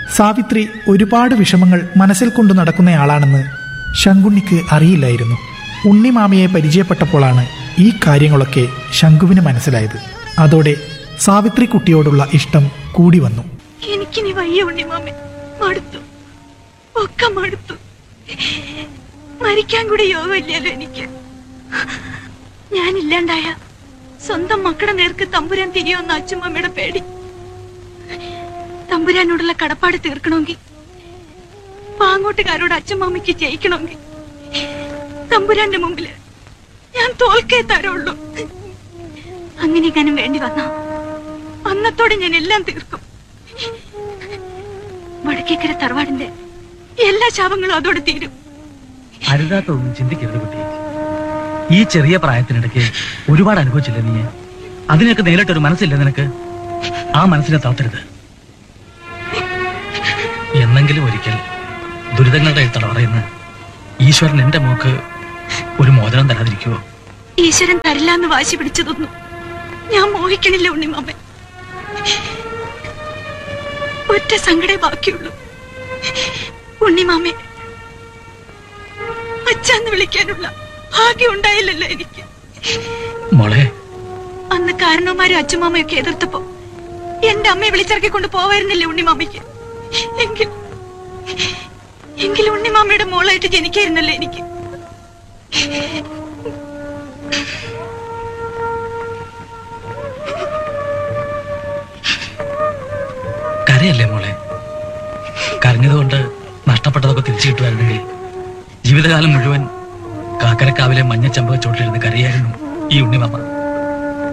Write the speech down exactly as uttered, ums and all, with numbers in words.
സാവിത്രി ഒരുപാട് വിഷമങ്ങൾ മനസ്സിൽ കൊണ്ടു നടക്കുന്നയാളാണെന്ന് ശങ്കുണ്ണിക്ക് അറിയില്ലായിരുന്നു. ഉണ്ണിമാമയെ പരിചയപ്പെട്ടപ്പോഴാണ് ഈ കാര്യങ്ങളൊക്കെ ശങ്കുവിന് മനസ്സിലായത്. അതോടെ സാവിത്രി കുട്ടിയോടുള്ള ഇഷ്ടം കൂടി വന്നു. എനിക്കിനി വയ്യ ഉണ്ണിമാമേ, മടുത്തു, ഒക്കെ മടുത്തു. മരിക്കാൻ കൂടി യോഗമില്ലല്ലോ എനിക്ക്. ഞാനില്ലാണ്ടായ സ്വന്തം മക്കളുടെ നേർക്ക് തമ്പുരാൻ തിരിയോന്ന അച്ഛമ്മയുടെ പേടി. തമ്പുരാനോടുള്ള കടപ്പാട് തീർക്കണമെങ്കിൽ, പാങ്ങോട്ടുകാരോട് അച്ഛമ്മയ്ക്ക് ജയിക്കണമെങ്കിൽ തമ്പുരാന്റെ മുമ്പില് ഞാൻ തോൽക്കേ തരുള്ളൂ. അങ്ങനെ ഞാനും വേണ്ടി വന്ന അന്നത്തോടെ ഞാൻ എല്ലാം തീർക്കും. വടക്കേക്കര തറവാടിന്റെ എല്ലാ ശാപങ്ങളും അതോടെ തീരും. അരുതാത്തൊന്നും ചിന്തിക്കരുത് കുട്ടി. ഈ ചെറിയ പ്രായത്തിനിടയ്ക്ക് ഒരുപാട് അനുഭവിച്ചില്ല നീ. അതിനൊക്കെ നേരിട്ടൊരു മനസ്സില്ല നിനക്ക്. ആ മനസ്സിനെ തളർത്തരുത്. എന്നെങ്കിലും ഒരിക്കൽ ദുരിതങ്ങളുടെ തടവറയുന്ന ഈശ്വരൻ എന്റെ മോക്ക് ഒരു മോചനം തരാതിരിക്കുവോ? ഈശ്വരൻ തരില്ല എന്ന് വാശി പിടിച്ചതൊന്നും ഞാൻ മോഹിക്കണില്ല ഉണ്ണിമാമൻ. ഒറ്റ സങ്കടേ ബാക്കിയുള്ളൂ. ഉണ്ണിമാമെ അച്ഛന്ന് വിളിക്കാനുള്ള ഭാഗ്യം ഉണ്ടായില്ലല്ലോ എനിക്ക്. മോളെ, അന്ന് കാരണവന്മാരും അച്ഛമാമയൊക്കെ എതിർത്തപ്പോ എന്റെ അമ്മയെ വിളിച്ചിറക്കിക്കൊണ്ട് പോവായിരുന്നില്ലേ ഉണ്ണിമാമയ്ക്ക്? എങ്കിൽ എങ്കിൽ ഉണ്ണിമാമയുടെ മോളായിട്ട് ജനിക്കായിരുന്നല്ലോ എനിക്ക്. കരയല്ലേ മോളെ. കരഞ്ഞതുകൊണ്ട് നഷ്ടപ്പെട്ടതൊക്കെ തിരിച്ചു കിട്ടുമായിരുന്നെങ്കിൽ ജീവിതകാലം മുഴുവൻ കാക്കരക്കാവിലെ മഞ്ഞച്ചമ്പക ചോട്ടിലിരുന്ന് കരയായിരുന്നു ഈ ഉണ്ണിമാമ.